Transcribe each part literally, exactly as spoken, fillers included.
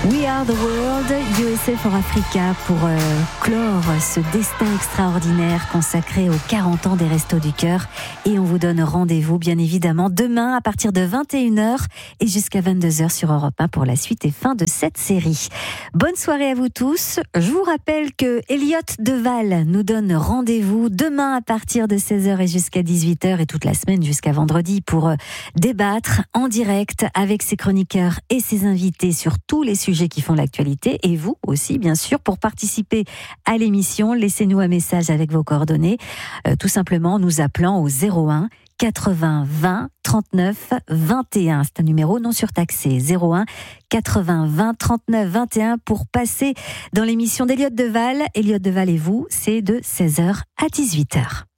We are the world, U S A for Africa, pour euh, clore ce destin extraordinaire consacré aux quarante ans des Restos du Cœur. Et on vous donne rendez-vous, bien évidemment, demain à partir de vingt et une heures et jusqu'à vingt-deux heures sur Europe un pour la suite et fin de cette série. Bonne soirée à vous tous. Je vous rappelle que Elliot Deval nous donne rendez-vous demain à partir de seize heures et jusqu'à dix-huit heures et toute la semaine jusqu'à vendredi pour euh, débattre en direct avec ses chroniqueurs et ses invités sur tous les sujets qui font l'actualité, et vous aussi bien sûr. Pour participer à l'émission, laissez-nous un message avec vos coordonnées, euh, tout simplement en nous appelant au zéro un quatre-vingts vingt trente-neuf vingt et un. C'est un numéro non surtaxé, zéro un quatre-vingts vingt trente-neuf vingt et un, pour passer dans l'émission d'Elliot Deval. Elliot Deval et vous, c'est de seize heures à dix-huit heures.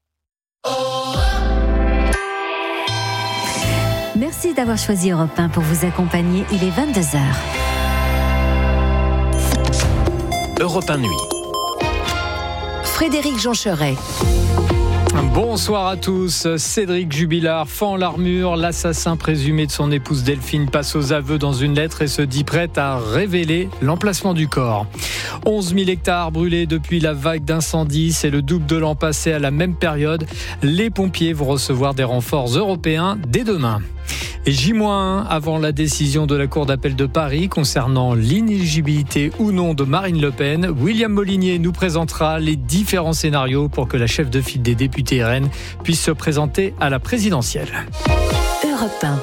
Merci d'avoir choisi Europe un pour vous accompagner. Il est vingt-deux heures. Europe un Nuit. Frédéric Jean-Cheret. Bonsoir à tous. Cédric Jubilard fend l'armure. L'assassin présumé de son épouse Delphine passe aux aveux dans une lettre et se dit prêt à révéler l'emplacement du corps. onze mille hectares brûlés depuis la vague d'incendie. C'est le double de l'an passé à la même période. Les pompiers vont recevoir des renforts européens dès demain. Et J un avant la décision de la Cour d'appel de Paris concernant l'inéligibilité ou non de Marine Le Pen, William Molinier nous présentera les différents scénarios pour que la chef de file des députés R N puisse se présenter à la présidentielle. Europe un.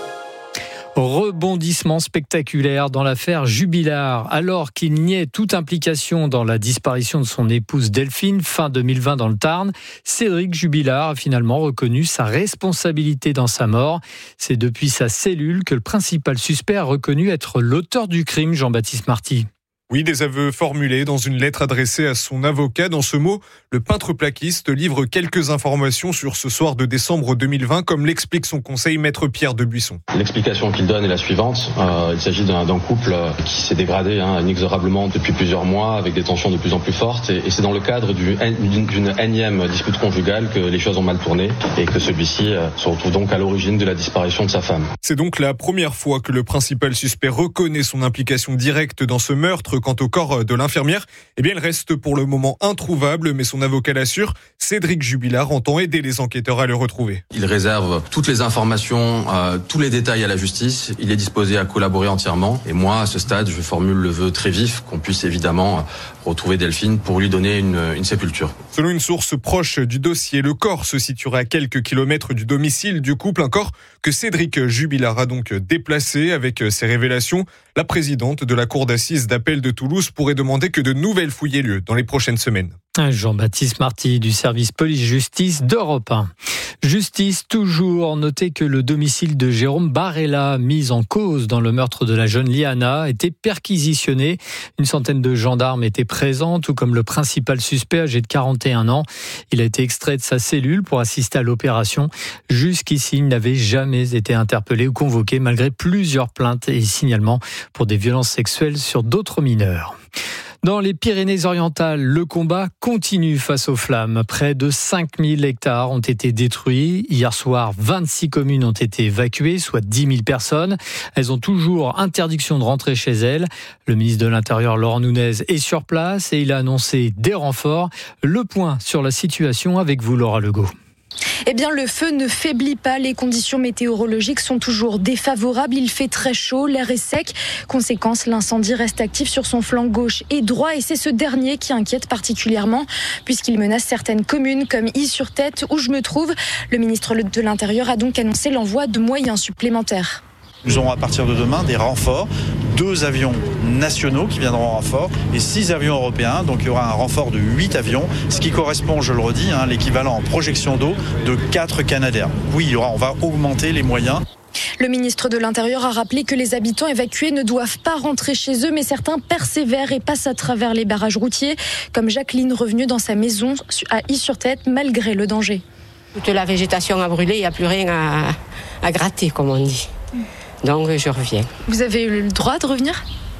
Rebondissement spectaculaire dans l'affaire Jubilard. Alors qu'il niait toute implication dans la disparition de son épouse Delphine fin deux mille vingt dans le Tarn, Cédric Jubilard a finalement reconnu sa responsabilité dans sa mort. C'est depuis sa cellule que le principal suspect a reconnu être l'auteur du crime, Jean-Baptiste Marty. Oui, des aveux formulés dans une lettre adressée à son avocat. Dans ce mot, le peintre plaquiste livre quelques informations sur ce soir de décembre deux mille vingt, comme l'explique son conseil, maître Pierre Debuisson. L'explication qu'il donne est la suivante. Euh, il s'agit d'un, d'un couple qui s'est dégradé hein, inexorablement depuis plusieurs mois, avec des tensions de plus en plus fortes. Et, et c'est dans le cadre du, d'une, d'une énième dispute conjugale que les choses ont mal tourné et que celui-ci euh, se retrouve donc à l'origine de la disparition de sa femme. C'est donc la première fois que le principal suspect reconnaît son implication directe dans ce meurtre. Quant au corps de l'infirmière, eh bien, il reste pour le moment introuvable, mais son avocat l'assure, Cédric Jubilard entend aider les enquêteurs à le retrouver. Il réserve toutes les informations, euh, tous les détails à la justice. Il est disposé à collaborer entièrement. Et moi, à ce stade, je formule le vœu très vif qu'on puisse évidemment retrouver Delphine pour lui donner une, une sépulture. Selon une source proche du dossier, le corps se situerait à quelques kilomètres du domicile du couple, un corps que Cédric Jubilard a donc déplacé. Avec ces révélations, la présidente de la cour d'assises d'appel de Toulouse pourrait demander que de nouvelles fouilles aient lieu dans les prochaines semaines. Jean-Baptiste Marty du service police-justice d'Europe un. Justice toujours. Notez que le domicile de Jérôme Barella, mis en cause dans le meurtre de la jeune Liana, était perquisitionné. Une centaine de gendarmes étaient présents, tout comme le principal suspect âgé de quarante et un ans. Il a été extrait de sa cellule pour assister à l'opération. Jusqu'ici, il n'avait jamais été interpellé ou convoqué, malgré plusieurs plaintes et signalements pour des violences sexuelles sur d'autres mineurs. Dans les Pyrénées-Orientales, le combat continue face aux flammes. Près de cinq mille hectares ont été détruits. Hier soir, vingt-six communes ont été évacuées, soit dix mille personnes. Elles ont toujours interdiction de rentrer chez elles. Le ministre de l'Intérieur, Laurent Nunez, est sur place et il a annoncé des renforts. Le point sur la situation avec vous, Laura Legault. Eh bien, le feu ne faiblit pas. Les conditions météorologiques sont toujours défavorables. Il fait très chaud, l'air est sec. Conséquence, l'incendie reste actif sur son flanc gauche et droit. Et c'est ce dernier qui inquiète particulièrement, puisqu'il menace certaines communes comme Is-sur-Tête, où je me trouve. Le ministre de l'Intérieur a donc annoncé l'envoi de moyens supplémentaires. Nous aurons à partir de demain des renforts, deux avions nationaux qui viendront en renfort et six avions européens. Donc il y aura un renfort de huit avions, ce qui correspond, je le redis, hein, l'équivalent en projection d'eau de quatre Canadair. Oui, il y aura, on va augmenter les moyens. Le ministre de l'Intérieur a rappelé que les habitants évacués ne doivent pas rentrer chez eux, mais certains persévèrent et passent à travers les barrages routiers, comme Jacqueline revenue dans sa maison à Is-sur-Tête malgré le danger. Toute la végétation a brûlé, il n'y a plus rien à, à gratter, comme on dit. Donc je reviens. Vous avez eu le droit de revenir ?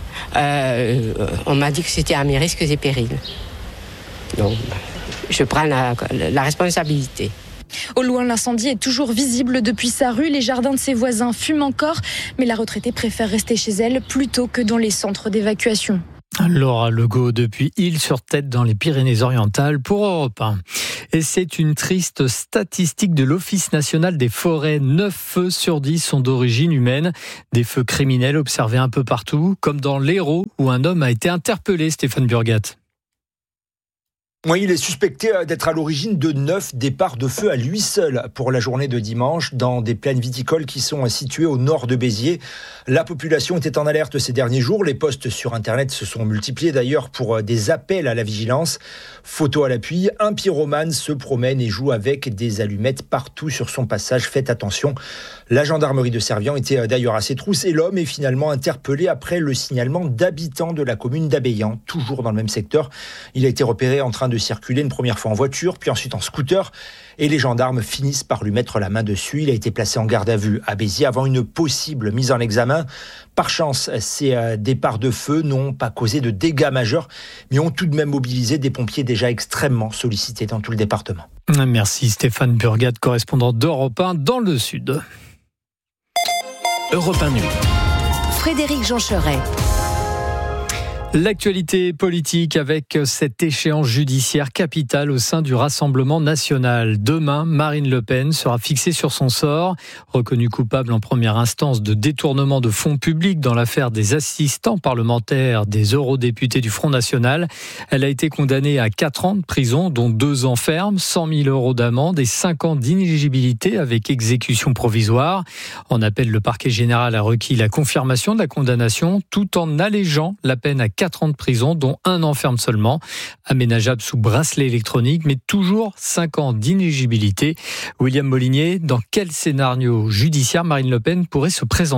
euh, On m'a dit que c'était à mes risques et périls. Donc je prends la, la responsabilité. Au loin, l'incendie est toujours visible depuis sa rue. Les jardins de ses voisins fument encore, mais la retraitée préfère rester chez elle plutôt que dans les centres d'évacuation. Laura Legault depuis Île-sur-Tête dans les Pyrénées-Orientales pour Europe un. Et c'est une triste statistique de l'Office national des forêts. neuf feux sur dix sont d'origine humaine. Des feux criminels observés un peu partout, comme dans l'Hérault où un homme a été interpellé, Stéphane Burgat. Oui, il est suspecté d'être à l'origine de neuf départs de feu à lui seul pour la journée de dimanche dans des plaines viticoles qui sont situées au nord de Béziers. La population était en alerte ces derniers jours. Les posts sur Internet se sont multipliés d'ailleurs pour des appels à la vigilance. Photo à l'appui, un pyromane se promène et joue avec des allumettes partout sur son passage. Faites attention. La gendarmerie de Servian était d'ailleurs à ses trousses et l'homme est finalement interpellé après le signalement d'habitants de la commune d'Abéyan, toujours dans le même secteur. Il a été repéré en train de circuler une première fois en voiture, puis ensuite en scooter, et les gendarmes finissent par lui mettre la main dessus. Il a été placé en garde à vue à Béziers avant une possible mise en examen. Par chance, ces départs de feu n'ont pas causé de dégâts majeurs, mais ont tout de même mobilisé des pompiers déjà extrêmement sollicités dans tout le département. Merci Stéphane Burgat, correspondant d'Europe un dans le Sud. Europe un Nuit. Frédéric Jean-Cheret. L'actualité politique avec cette échéance judiciaire capitale au sein du Rassemblement national. Demain, Marine Le Pen sera fixée sur son sort. Reconnue coupable en première instance de détournement de fonds publics dans l'affaire des assistants parlementaires des eurodéputés du Front National, elle a été condamnée à quatre ans de prison, dont deux ans ferme, cent mille euros d'amende et cinq ans d'inéligibilité avec exécution provisoire. En appel, le parquet général a requis la confirmation de la condamnation tout en allégeant la peine à quatre ans de prison, dont un an ferme seulement, aménageable sous bracelet électronique, mais toujours cinq ans d'inéligibilité. William Molinier, dans quel scénario judiciaire Marine Le Pen pourrait se présenter ?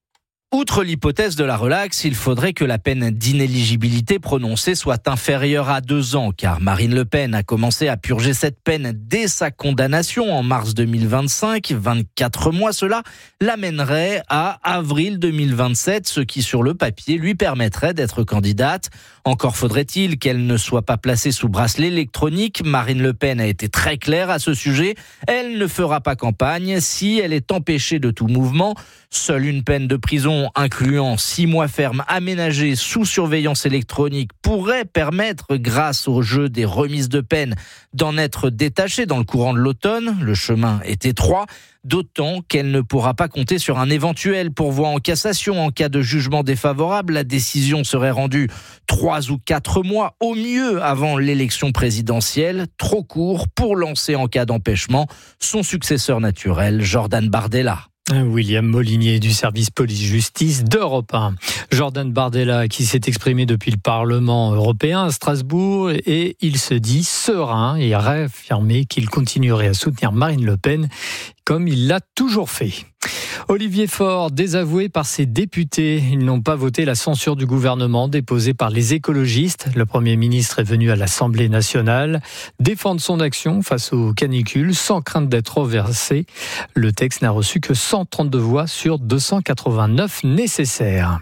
Outre l'hypothèse de la relaxe, il faudrait que la peine d'inéligibilité prononcée soit inférieure à deux ans, car Marine Le Pen a commencé à purger cette peine dès sa condamnation en mars deux mille vingt-cinq. vingt-quatre mois, cela l'amènerait à avril deux mille vingt-sept, ce qui sur le papier lui permettrait d'être candidate. Encore faudrait-il qu'elle ne soit pas placée sous bracelet électronique. Marine Le Pen a été très claire à ce sujet. Elle ne fera pas campagne si elle est empêchée de tout mouvement. Seule une peine de prison incluant six mois ferme aménagée sous surveillance électronique pourrait permettre, grâce au jeu des remises de peine, d'en être détachée dans le courant de l'automne. Le chemin est étroit, d'autant qu'elle ne pourra pas compter sur un éventuel pourvoi en cassation. En cas de jugement défavorable, la décision serait rendue trois ou quatre mois au mieux avant l'élection présidentielle, trop court pour lancer en cas d'empêchement son successeur naturel, Jordan Bardella. William Molinier du service police-justice d'Europe un. Jordan Bardella qui s'est exprimé depuis le Parlement européen à Strasbourg et il se dit serein et a réaffirmé qu'il continuerait à soutenir Marine Le Pen comme il l'a toujours fait. Olivier Faure, désavoué par ses députés. Ils n'ont pas voté la censure du gouvernement déposée par les écologistes. Le Premier ministre est venu à l'Assemblée nationale défendre son action face aux canicules sans crainte d'être renversé. Le texte n'a reçu que cent trente-deux voix sur deux cent quatre-vingt-neuf nécessaires.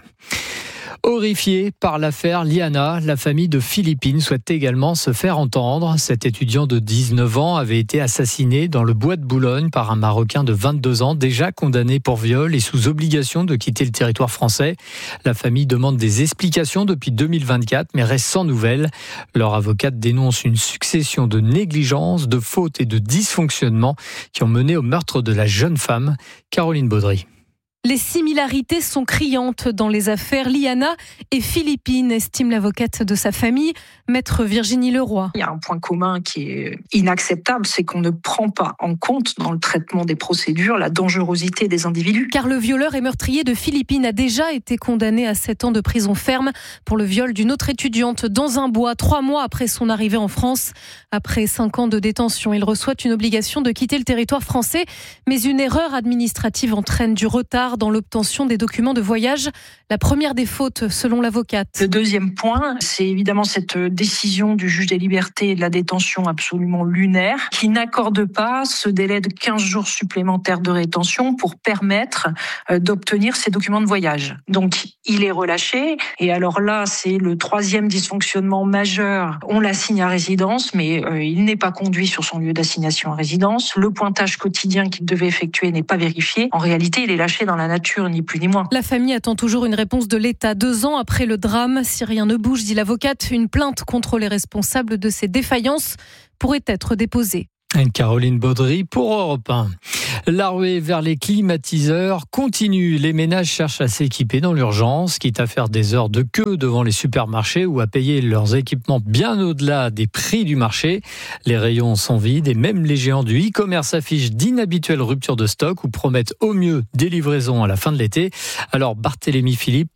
Horrifiée par l'affaire Liana, la famille de Philippine souhaite également se faire entendre. Cet étudiant de dix-neuf ans avait été assassiné dans le bois de Boulogne par un Marocain de vingt-deux ans, déjà condamné pour viol et sous obligation de quitter le territoire français. La famille demande des explications depuis deux mille vingt-quatre, mais reste sans nouvelles. Leur avocate dénonce une succession de négligences, de fautes et de dysfonctionnements qui ont mené au meurtre de la jeune femme. Caroline Baudry. Les similarités sont criantes dans les affaires Liana et Philippine, estime l'avocate de sa famille, maître Virginie Leroy. Il y a un point commun qui est inacceptable, c'est qu'on ne prend pas en compte dans le traitement des procédures la dangerosité des individus. Car le violeur et meurtrier de Philippine a déjà été condamné à sept ans de prison ferme pour le viol d'une autre étudiante dans un bois, trois mois après son arrivée en France. Après cinq ans de détention, il reçoit une obligation de quitter le territoire français, mais une erreur administrative entraîne du retard retard dans l'obtention des documents de voyage. La première des fautes, selon l'avocate. Le deuxième point, c'est évidemment cette décision du juge des libertés et de la détention absolument lunaire qui n'accorde pas ce délai de quinze jours supplémentaires de rétention pour permettre d'obtenir ces documents de voyage. Donc, il est relâché. Et alors là, c'est le troisième dysfonctionnement majeur. On l'assigne à résidence, mais euh, il n'est pas conduit sur son lieu d'assignation à résidence. Le pointage quotidien qu'il devait effectuer n'est pas vérifié. En réalité, il est lâché dans la nature, ni plus ni moins. La famille attend toujours une réponse de l'État. Deux ans après le drame, si rien ne bouge, dit l'avocate, une plainte contre les responsables de ces défaillances pourrait être déposée. Caroline Baudry pour Europe un. La ruée vers les climatiseurs continue. Les ménages cherchent à s'équiper dans l'urgence, quitte à faire des heures de queue devant les supermarchés ou à payer leurs équipements bien au-delà des prix du marché. Les rayons sont vides et même les géants du e-commerce affichent d'inhabituelles ruptures de stock ou promettent au mieux des livraisons à la fin de l'été. Alors Barthélémy Philippe,